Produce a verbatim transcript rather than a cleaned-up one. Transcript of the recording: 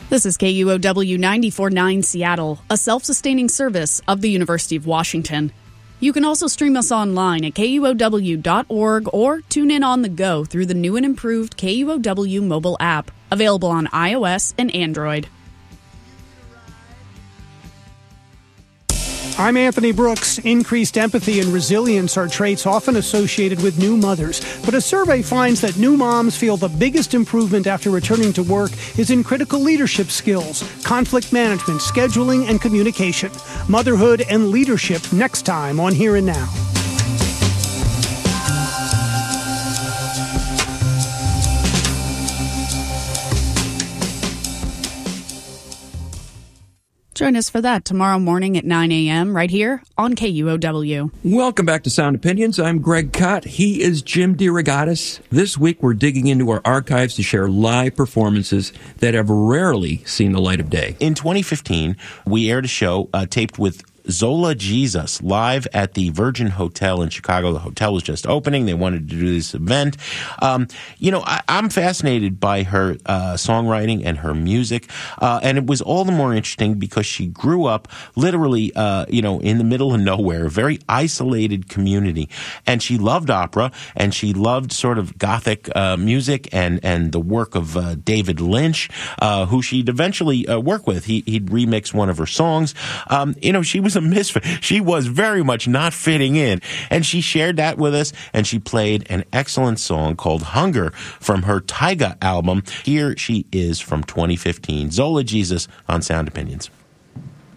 This is K U O W ninety-four point nine Seattle, a self-sustaining service of the University of Washington. You can also stream us online at K U O W dot org or tune in on the go through the new and improved K U O W mobile app, available on iOS and Android. I'm Anthony Brooks. Increased empathy and resilience are traits often associated with new mothers. But a survey finds that new moms feel the biggest improvement after returning to work is in critical leadership skills, conflict management, scheduling, and communication. Motherhood and leadership next time on Here and Now. Join us for that tomorrow morning at nine a.m. right here on K U O W. Welcome back to Sound Opinions. I'm Greg Cott. He is Jim DeRogatis. This week we're digging into our archives to share live performances that have rarely seen the light of day. In twenty fifteen, we aired a show uh, taped with Zola Jesus live at the Virgin Hotel in Chicago. The hotel was just opening. They wanted to do this event. Um, you know, I, I'm fascinated by her uh, songwriting and her music. Uh, and it was all the more interesting because she grew up literally, uh, you know, in the middle of nowhere, a very isolated community. And she loved opera and she loved sort of Gothic uh, music and, and the work of uh, David Lynch, uh, who she'd eventually uh, work with. He, he'd remix one of her songs. Um, you know, she was a misfit. She was very much not fitting in. And she shared that with us, and she played an excellent song called Hunger from her Taiga album. Here she is from twenty fifteen, Zola Jesus on Sound Opinions.